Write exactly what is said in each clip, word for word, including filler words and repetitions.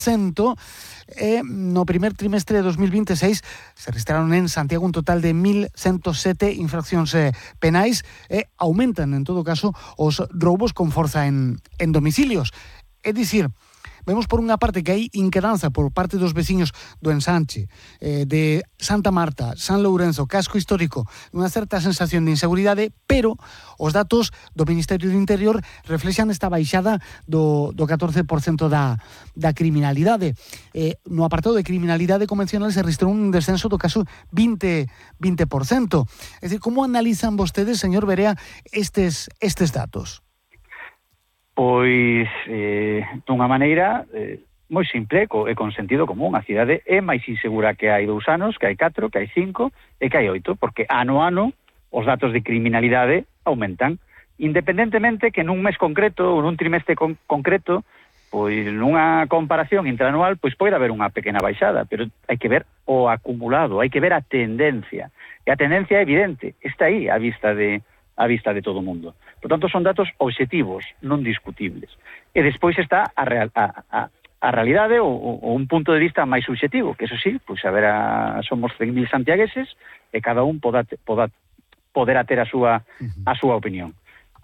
cento, e no primer trimestre de dos mil vinte e seis se registraron en Santiago un total de mil ciento sete infraccións eh, penais e aumentan, en todo caso, os roubos con forza en, en domicilios. É dicir, vemos por unha parte que hai inquedanza por parte dos veciños do Ensanche, eh, de Santa Marta, San Lourenzo, casco histórico, unha certa sensación de inseguridade, pero os datos do Ministerio do Interior reflexan esta baixada do, do catorce por cento da, da criminalidade. Eh, no apartado de criminalidade convencional se registrou un descenso do caso vinte por cento. É dicir, como analizan vostedes, señor Berea, estes, estes datos? Pois, eh, dunha maneira eh, moi simple co, e con sentido común. A cidade é máis insegura que hai dous anos, que hai catro, que hai cinco e que hai oito, porque ano a ano os datos de criminalidade aumentan. Independentemente que nun mes concreto ou nun trimestre con, concreto, pois nunha comparación intraanual, pois pode haber unha pequena baixada, pero hai que ver o acumulado, hai que ver a tendencia. E a tendencia é evidente, está aí a vista de a vista de todo o mundo. Por tanto, son datos obxectivos, non discutibles. E despois está a, real, a, a, a realidade ou, ou un punto de vista máis subxectivo, que eso sí, pois a ver, a, somos cen mil santiagueses e cada un poda, poda, poderá ter a súa, a súa opinión.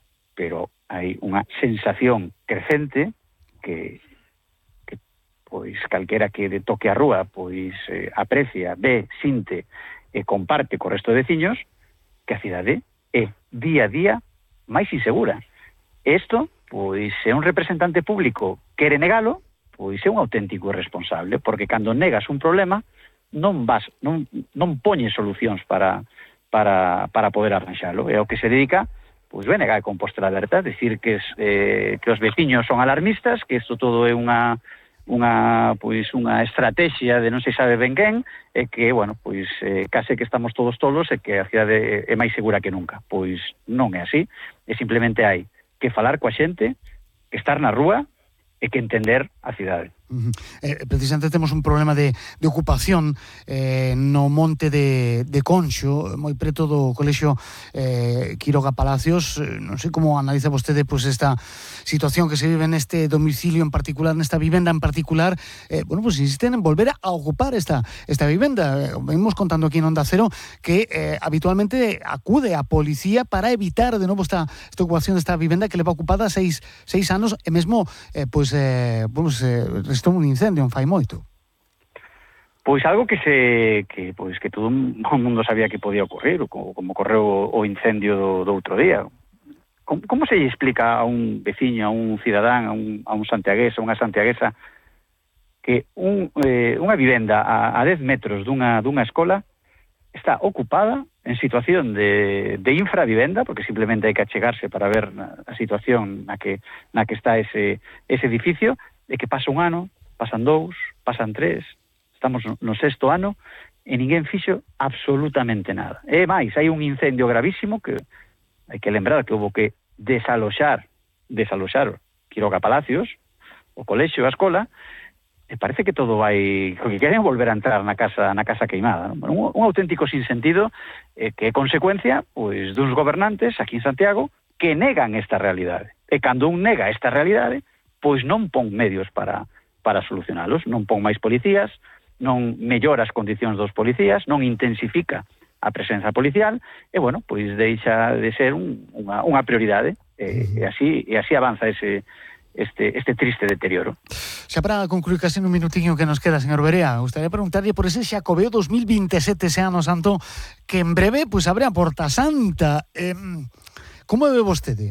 Pero hai unha sensación crecente que, que pois calquera que de toque a rúa pois eh, aprecia, ve, sinte e comparte co resto de veciños que a cidade é día a día máis insegura. Isto, pois, se un representante público quere negalo, pois é un auténtico irresponsable, porque cando negas un problema non vas, non, non poñes solucións para, para, para poder arranxalo. É o que se dedica, pois, ben negar con postura aberta, decir que, es, eh, que os veciños son alarmistas, que isto todo é unha unha pois unha estrategia de non se sabe ben quen, e que, bueno, pois eh, case que estamos todos tolos e que a cidade é máis segura que nunca. Pois non é así, e simplemente hai que falar coa xente, que estar na rúa e que entender a cidade. Uh-huh. Eh, precisamente temos un problema de, de ocupación eh, no monte de, de Conxo, moi preto do colexio eh, Quiroga Palacios. Eh, non sei como analiza vostede pues, esta situación que se vive neste domicilio en particular, nesta vivenda en particular. Eh, bueno, pues insisten en volver a ocupar esta, esta vivenda. Eh, venimos contando aquí en Onda Cero que eh, habitualmente acude a policía para evitar de novo esta, esta ocupación desta vivenda que leva ocupada seis, seis anos e mesmo eh, pues, eh, bueno, se restou un incendio en fai moito. Pois algo que se que pois que todo o mundo sabía que podía ocurrir, como, como ocorreu o incendio do, do outro día. Como, como se lle explica a un veciño, a un cidadán, a un, a un santiagués, a unha santiaguesa, que un, eh, unha vivenda a, a dez metros dunha, dunha escola está ocupada en situación de, de infravivenda, porque simplemente hai que achegarse para ver a situación na que, na que está ese, ese edificio, e que pasa un ano, pasan dous, pasan tres, estamos no sexto ano, e ninguén fixo absolutamente nada. E máis, hai un incendio gravísimo que hai que lembrar que houve que desaloxar, desaloxar Quiroga Palacios, o colexio, a escola, e parece que todo vai, que queren volver a entrar na casa na casa queimada, non? Un, un auténtico sinsentido eh, que é consecuencia pois duns gobernantes aquí en Santiago que negan esta realidade. E cando un nega esta realidade, pois non pon medios para, para solucionalos, non pon máis policías, non mellora as condicións dos policías, non intensifica a presenza policial, e, bueno, pois deixa de ser un, unha, unha prioridade, e, e, así, e así avanza ese, este, este triste deterioro. Xa para concluir casi un minutiño que nos queda, señor Berea, gustaría preguntarlle por ese Xacobeo dos mil vinte e sete, ese ano santo, que en breve, pois, abre a Porta Santa. Eh, como ve vostede?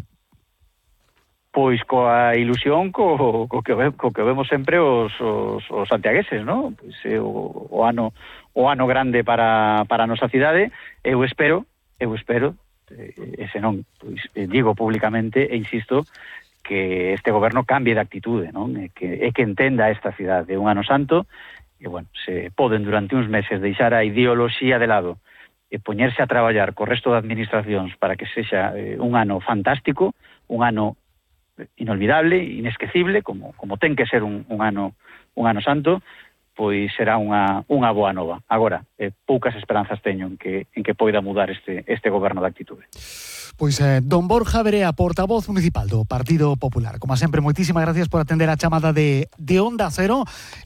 Pois coa ilusión co, co, que, co que vemos sempre os, os, os santiagueses, non? Pois é o, o ano o ano grande para, para a nosa cidade. Eu espero, eu espero, e se non, pois digo públicamente e insisto, que este goberno cambie de actitude, non? E que, e que entenda esta cidade un ano santo, e, bueno, se poden durante uns meses deixar a ideoloxía de lado e poñerse a traballar co resto de administracións para que sexa eh, un ano fantástico, un ano inolvidable, inesquecible, como, como ten que ser un, un ano un ano santo, pois será unha, unha boa nova. Agora, eh, poucas esperanzas teño en que, en que poida mudar este, este goberno de actitude. Pois eh, don Borja Verea, portavoz municipal do Partido Popular. Como sempre, moitísimas gracias por atender a chamada de, de Onda Cero.